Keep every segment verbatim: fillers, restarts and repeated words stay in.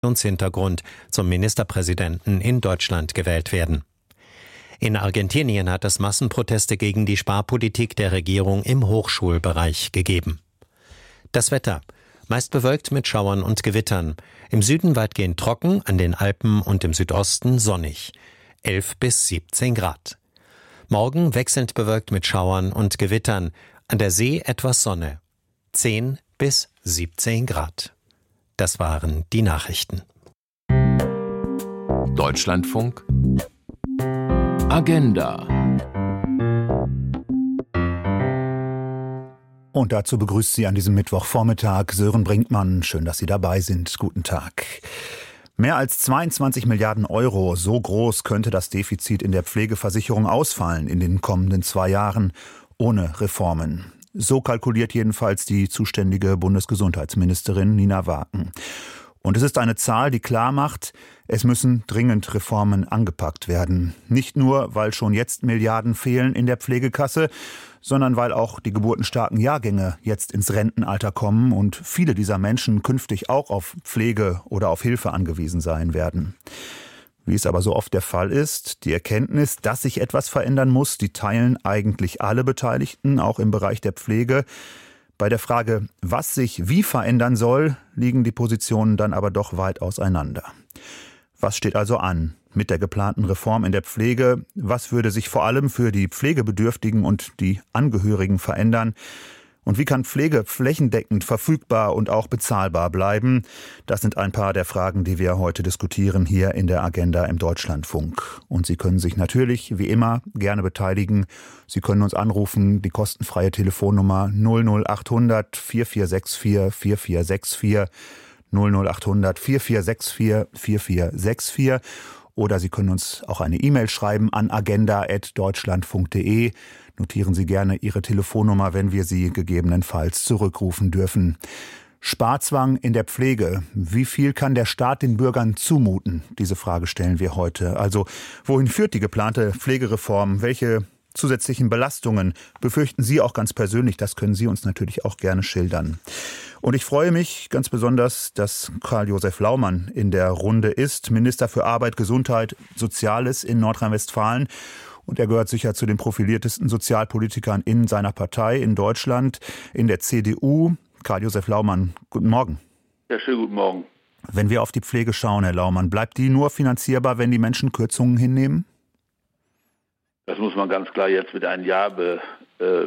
Hintergrund zum Ministerpräsidenten in Deutschland gewählt werden. In Argentinien hat es Massenproteste gegen die Sparpolitik der Regierung im Hochschulbereich gegeben. Das Wetter: meist bewölkt mit Schauern und Gewittern. Im Süden weitgehend trocken, an den Alpen und im Südosten sonnig. elf bis siebzehn Grad. Morgen wechselnd bewölkt mit Schauern und Gewittern. An der See etwas Sonne. zehn bis siebzehn Grad. Das waren die Nachrichten. Deutschlandfunk Agenda. Und dazu begrüßt Sie an diesem Mittwochvormittag Sören Brinkmann. Schön, dass Sie dabei sind. Guten Tag. Mehr als zweiundzwanzig Milliarden Euro, so groß könnte das Defizit in der Pflegeversicherung ausfallen in den kommenden zwei Jahren ohne Reformen. So kalkuliert jedenfalls die zuständige Bundesgesundheitsministerin Nina Waaken. Und es ist eine Zahl, die klar macht, es müssen dringend Reformen angepackt werden. Nicht nur, weil schon jetzt Milliarden fehlen in der Pflegekasse, sondern weil auch die geburtenstarken Jahrgänge jetzt ins Rentenalter kommen und viele dieser Menschen künftig auch auf Pflege oder auf Hilfe angewiesen sein werden. Wie es aber so oft der Fall ist, die Erkenntnis, dass sich etwas verändern muss, die teilen eigentlich alle Beteiligten, auch im Bereich der Pflege. Bei der Frage, was sich wie verändern soll, liegen die Positionen dann aber doch weit auseinander. Was steht also an mit der geplanten Reform in der Pflege? Was würde sich vor allem für die Pflegebedürftigen und die Angehörigen verändern? Und wie kann Pflege flächendeckend verfügbar und auch bezahlbar bleiben? Das sind ein paar der Fragen, die wir heute diskutieren hier in der Agenda im Deutschlandfunk. Und Sie können sich natürlich, wie immer, gerne beteiligen. Sie können uns anrufen, die kostenfreie Telefonnummer null null achthundert vier vier sechs vier vier vier sechs vier, null null achthundert vier vier sechs vier vier vier sechs vier. Oder Sie können uns auch eine E-Mail schreiben an agenda at deutschlandfunk punkt de. Notieren Sie gerne Ihre Telefonnummer, wenn wir Sie gegebenenfalls zurückrufen dürfen. Sparzwang in der Pflege. Wie viel kann der Staat den Bürgern zumuten? Diese Frage stellen wir heute. Also, wohin führt die geplante Pflegereform? Welche zusätzlichen Belastungen befürchten Sie auch ganz persönlich? Das können Sie uns natürlich auch gerne schildern. Und ich freue mich ganz besonders, dass Karl-Josef Laumann in der Runde ist, Minister für Arbeit, Gesundheit, Soziales in Nordrhein-Westfalen. Und er gehört sicher zu den profiliertesten Sozialpolitikern in seiner Partei in Deutschland, in der C D U. Karl-Josef Laumann, guten Morgen. Ja, schönen guten Morgen. Wenn wir auf die Pflege schauen, Herr Laumann, bleibt die nur finanzierbar, wenn die Menschen Kürzungen hinnehmen? Das muss man ganz klar jetzt mit einem Ja be, äh,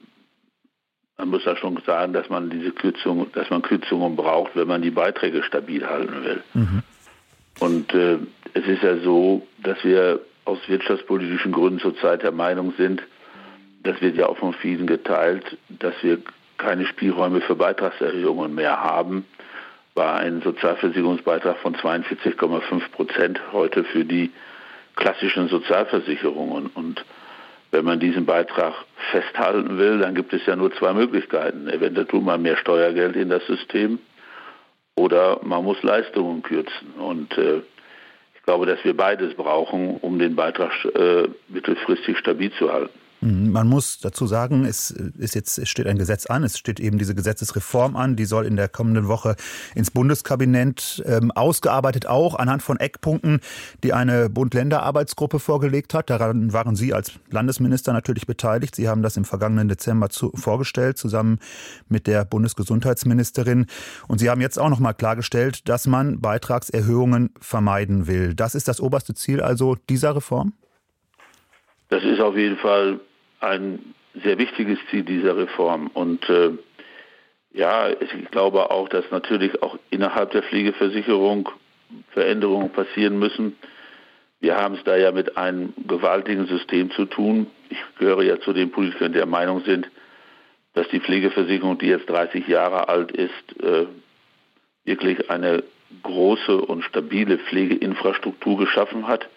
man muss ja schon sagen, dass man diese Kürzung, dass man Kürzungen braucht, wenn man die Beiträge stabil halten will. Mhm. Und äh, es ist ja so, dass wir aus wirtschaftspolitischen Gründen zurzeit der Meinung sind, das wird ja auch von vielen geteilt, dass wir keine Spielräume für Beitragserhöhungen mehr haben, war ein Sozialversicherungsbeitrag von zweiundvierzig Komma fünf Prozent heute für die klassischen Sozialversicherungen. Und wenn man diesen Beitrag festhalten will, dann gibt es ja nur zwei Möglichkeiten. Eventuell tut man mehr Steuergeld in das System oder man muss Leistungen kürzen. Und äh, ich glaube, dass wir beides brauchen, um den Beitrag äh, mittelfristig stabil zu halten. Man muss dazu sagen, es ist jetzt, es steht ein Gesetz an, es steht eben diese Gesetzesreform an, die soll in der kommenden Woche ins Bundeskabinett ähm, ausgearbeitet, auch anhand von Eckpunkten, die eine Bund-Länder-Arbeitsgruppe vorgelegt hat. Daran waren Sie als Landesminister natürlich beteiligt. Sie haben das im vergangenen Dezember zu, vorgestellt, zusammen mit der Bundesgesundheitsministerin. Und Sie haben jetzt auch noch mal klargestellt, dass man Beitragserhöhungen vermeiden will. Das ist das oberste Ziel also dieser Reform? Das ist auf jeden Fall ein sehr wichtiges Ziel dieser Reform. Und äh, ja, ich glaube auch, dass natürlich auch innerhalb der Pflegeversicherung Veränderungen passieren müssen. Wir haben es da ja mit einem gewaltigen System zu tun. Ich gehöre ja zu den Politikern, die der Meinung sind, dass die Pflegeversicherung, die jetzt dreißig Jahre alt ist, äh, wirklich eine große und stabile Pflegeinfrastruktur geschaffen hat.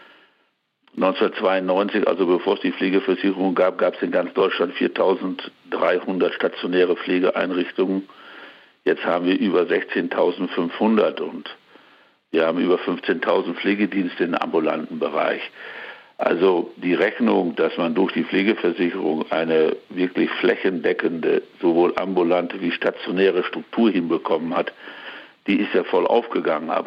neunzehnhundertzweiundneunzig, also bevor es die Pflegeversicherung gab, gab es in ganz Deutschland viertausenddreihundert stationäre Pflegeeinrichtungen. Jetzt haben wir über sechzehntausendfünfhundert und wir haben über fünfzehntausend Pflegedienste im ambulanten Bereich. Also die Rechnung, dass man durch die Pflegeversicherung eine wirklich flächendeckende, sowohl ambulante wie stationäre Struktur hinbekommen hat, die ist ja voll aufgegangen. Aber